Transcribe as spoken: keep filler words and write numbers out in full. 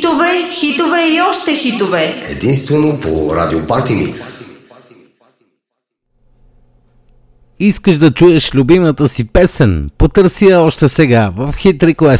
Хитове, хитове и още хитове. Единствено по Радио Party Mix. Искаш да чуеш любимата си песен? Потърси я още сега в Hit Request.